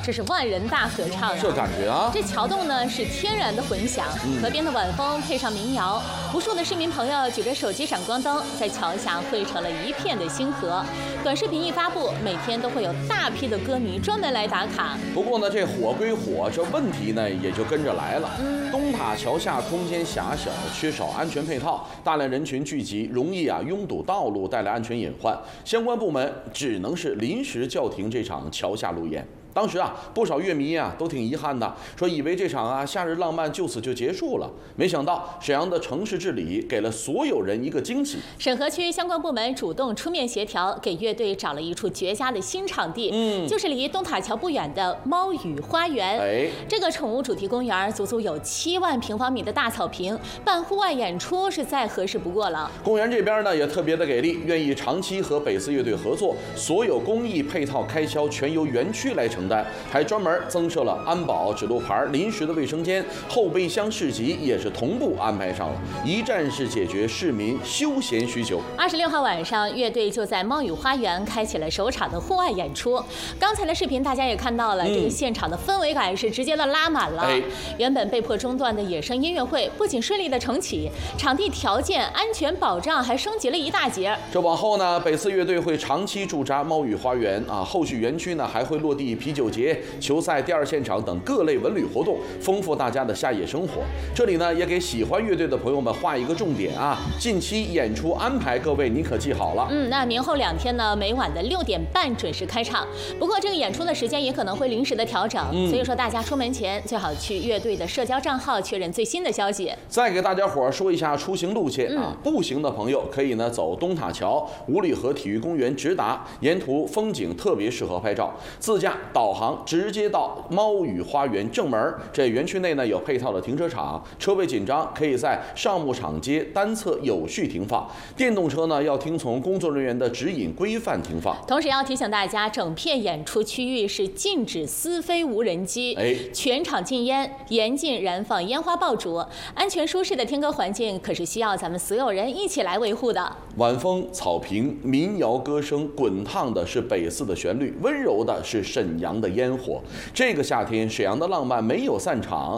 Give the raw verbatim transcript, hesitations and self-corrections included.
这是万人大合唱啊！ 这感觉啊！ 这桥洞呢是天然的混响， 嗯、 河边的晚风配上民谣，无数的市民朋友举着手机闪光灯，在桥下汇成了一片的星河。短视频一发布，每天都会有大批的歌迷专门来打卡。 不过呢，这火归火，这问题呢也就跟着来了。 嗯、 东塔桥下空间狭小，缺少安全配套，大量人群聚集，容易啊拥堵道路，带来安全隐患。相关部门只能是临时叫停这场桥下路演。当时啊，不少乐迷啊都挺遗憾的，说以为这场啊夏日浪漫就此就结束了，没想到沈阳的城市治理给了所有人一个惊喜。 沈河区相关部门主动出面协调，给乐队找了一处绝佳的新场地，嗯，就是离东塔桥不远的猫语花园。 哎， 这个宠物主题公园足足有七万平方米的大草坪，办户外演出是再合适不过了。 公园这边呢也特别的给力，愿意长期和北四乐队合作，所有公益配套开销全由园区来承担。还专门增设了安保指路牌、临时的卫生间、后备箱市集也是同步安排上了，一站式解决市民休闲需求。 二十六号晚上，乐队就在猫语花园开启了首场的户外演出。刚才的视频大家也看到了，嗯、这个现场的氛围感是直接的拉满了。哎、原本被迫中断的野生音乐会不仅顺利的重启，场地条件、安全保障还升级了一大截。 这往后呢，北四乐队会长期驻扎猫语花园啊，后续园区呢还会落地啤酒节、球赛第二现场等各类文旅活动，丰富大家的夏夜生活。这里呢，也给喜欢乐队的朋友们画一个重点啊，近期演出安排，各位你可记好了。 嗯，那明后两天呢，每晚的六点半准时开唱。不过这个演出的时间也可能会临时的调整，嗯、所以说大家出门前最好去乐队的社交账号确认最新的消息。 再给大家伙儿说一下出行路线啊，嗯、步行的朋友可以呢走东塔桥、五里河体育公园直达，沿途风景特别适合拍照。自驾导航直接到猫语花园正门，这园区内呢有配套的停车场，车位紧张可以在上牧场街单侧有序停放。电动车呢要听从工作人员的指引规范停放。 同时要提醒大家，整片演出区域是禁止私飞无人机，哎，全场禁烟，严禁燃放烟花爆竹。安全舒适的听歌环境可是需要咱们所有人一起来维护的。 晚风、草坪、民谣歌声，滚烫的是北四的旋律，温柔的是沈阳的烟火。这个夏天，沈阳的浪漫没有散场。